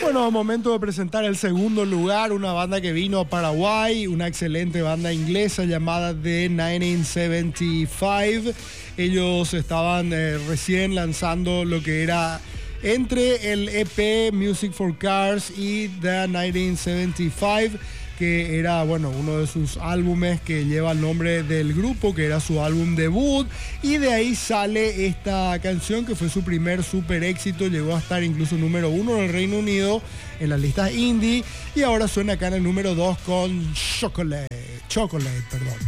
Bueno, momento de presentar el segundo lugar, una banda que vino a Paraguay, una excelente banda inglesa llamada The 1975. Ellos estaban recién lanzando lo que era entre el EP Music for Cars y The 1975, que era, bueno, uno de sus álbumes que lleva el nombre del grupo, que era su álbum debut, y de ahí sale esta canción que fue su primer super éxito, llegó a estar incluso número 1 en el Reino Unido en las listas indie, y ahora suena acá en el número 2 con Chocolate, perdón.